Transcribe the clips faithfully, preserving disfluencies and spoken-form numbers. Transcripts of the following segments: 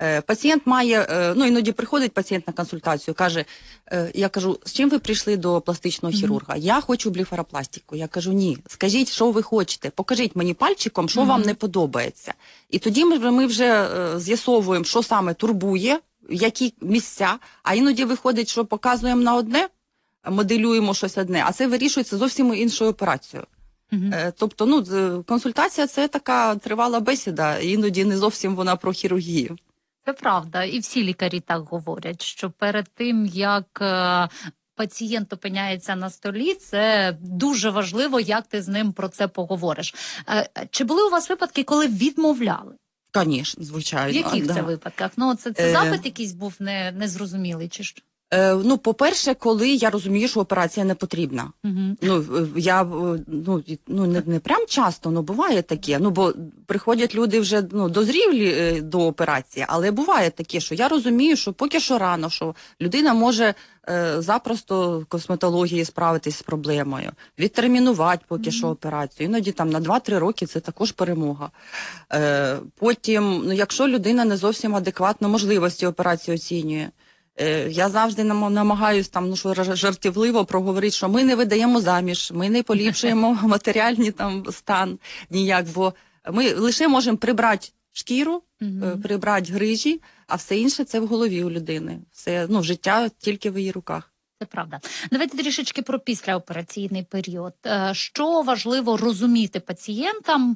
Пацієнт має, ну іноді приходить пацієнт на консультацію, каже, я кажу, з чим ви прийшли до пластичного хірурга? Mm-hmm. Я хочу блефаропластику. Я кажу, ні, скажіть, що ви хочете, покажіть мені пальчиком, що mm-hmm. вам не подобається. І тоді ми, ми вже з'ясовуємо, що саме турбує, які місця, а іноді виходить, що показуємо на одне, моделюємо щось одне, а це вирішується зовсім іншою операцією. Mm-hmm. Тобто, ну, консультація – це така тривала бесіда, іноді не зовсім вона про хірургію. Це правда, і всі лікарі так говорять, що перед тим, як е, пацієнт опиняється на столі, це дуже важливо, як ти з ним про це поговориш. Е, чи були у вас випадки, коли відмовляли? Звісно, звичайно. В яких да. це випадках? Ну, це, це е... запит якийсь був не, незрозумілий, чи що? Е, ну, по-перше, коли я розумію, що операція не потрібна. Uh-huh. Ну, я, ну, ну не, не прям часто, ну, буває таке. Ну, бо приходять люди вже, ну, дозрілі е, до операції, але буває таке, що я розумію, що поки що рано, що людина може е, запросто в косметології справитись з проблемою, відтермінувати поки uh-huh. що операцію. Іноді там на два-три роки це також перемога. Е, потім, ну, якщо людина не зовсім адекватно можливості операції оцінює, я завжди намагаюсь там, ну, що жартівливо проговорити, що ми не видаємо заміж, ми не поліпшуємо матеріальний там стан ніяк, бо ми лише можемо прибрати шкіру, mm-hmm. прибрати грижі, а все інше це в голові у людини. Все, ну, життя тільки в її руках. Це правда. Давайте трішечки про післяопераційний період. Що важливо розуміти пацієнтам,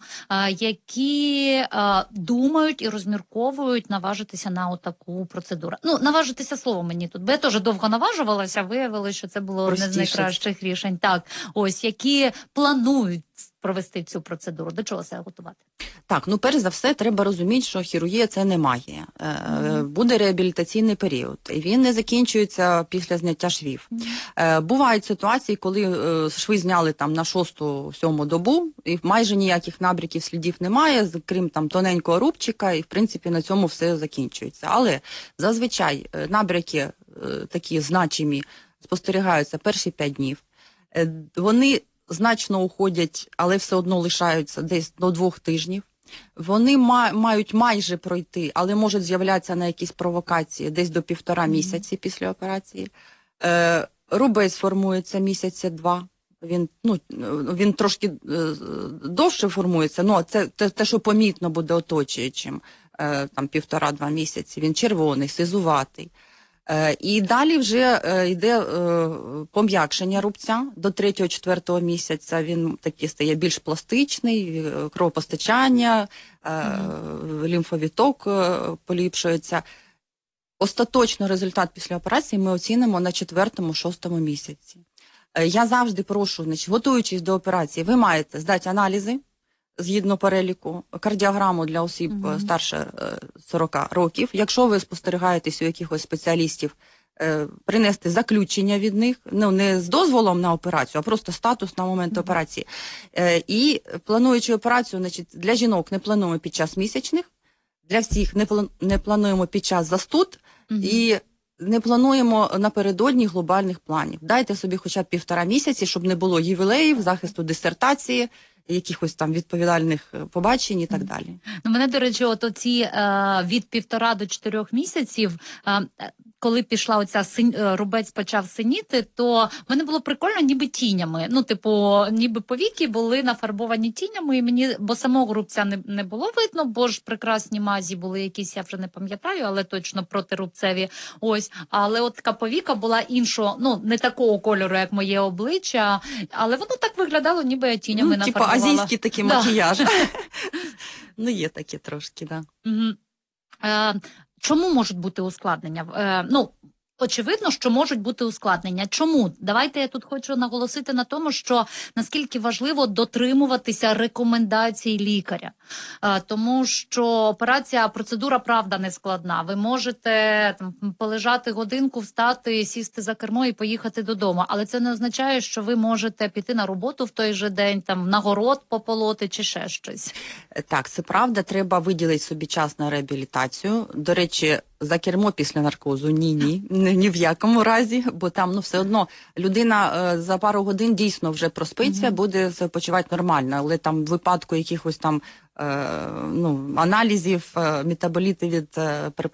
які думають і розмірковують наважитися на отаку процедуру? Ну, наважитися слово мені тут, бо я теж довго наважувалася, виявилося, що це було одне з найкращих рішень. Так, ось, які планують провести цю процедуру. До чого себе готувати? Так, ну перш за все треба розуміти, що хірургія – це не магія. Е, mm-hmm. Буде реабілітаційний період, і він не закінчується після зняття швів. Mm-hmm. Е, бувають ситуації, коли е, шви зняли там на шосту-сьому добу, і майже ніяких набряків, слідів немає, крім там тоненького рубчика, і в принципі на цьому все закінчується. Але зазвичай е, набряки е, такі значимі спостерігаються перші п'ять днів. Е, вони значно уходять, але все одно лишаються десь до двох тижнів. Вони ма- мають майже пройти, але можуть з'являтися на якісь провокації десь до півтора місяці mm-hmm. після операції. Е, рубець формується місяця два. Він, ну, він трошки е, довше формується, але це те, те, що помітно буде оточуючим, е, там півтора-два місяці. Він червоний, сизуватий. Е, і далі вже е, йде е, пом'якшення рубця до третього-четвертого місяця. Він такий стає більш пластичний, кровопостачання, е, mm-hmm. лімфовіток е, поліпшується. Остаточно результат після операції ми оцінимо на четвертому-шостому місяці. Е, я завжди прошу, значить, готуючись до операції, ви маєте здати аналізи, згідно переліку, кардіограму для осіб mm-hmm. старше сорока років. Якщо ви спостерігаєтесь у якихось спеціалістів, е, принести заключення від них, ну не з дозволом на операцію, а просто статус на момент mm-hmm. операції. Е, і плануючи операцію, значить, для жінок не плануємо під час місячних, для всіх не, план, не плануємо під час застуд mm-hmm. і не плануємо напередодні глобальних планів. Дайте собі хоча б півтора місяці, щоб не було ювілеїв, захисту дисертації, якихось там відповідальних побачень і так далі. Ну, мене, до речі, от оці е, від півтора до чотирьох місяців, е, коли пішла оця син, рубець почав синіти, то в мене було прикольно ніби тінями. Ну, типу, ніби повіки були нафарбовані тінями, і мені, бо самого рубця не, не було видно, бо ж прекрасні мазі були якісь, я вже не пам'ятаю, але точно протирубцеві. Ось, але от така повіка була іншого, ну, не такого кольору, як моє обличчя, але воно так виглядало, ніби я тінями ну, нафарбувала. Типа азійський такий да. макіяж. Ну, є такі трошки, так. Да. Угу. Е, чому можуть бути ускладнення? Е, ну, очевидно, що можуть бути ускладнення. Чому? Давайте я тут хочу наголосити на тому, що наскільки важливо дотримуватися рекомендацій лікаря. А, тому що операція, процедура, правда, не складна. Ви можете там, полежати годинку, встати, сісти за кермо і поїхати додому. Але це не означає, що ви можете піти на роботу в той же день, там, на город пополоти чи ще щось. Так, це правда. Треба виділити собі час на реабілітацію. До речі, за кермо після наркозу ні-ні, ні в якому разі, бо там ну все одно людина е, за пару годин дійсно вже проспиться, mm-hmm. буде почувати нормально, але там в випадку якихось там е, ну, аналізів, е, метаболіти від е, препаратів,